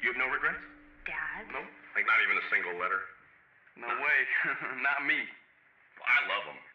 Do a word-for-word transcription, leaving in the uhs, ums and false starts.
You have no regrets? Dad? No? Like not even a single letter? No way. Not me. Well, I love them.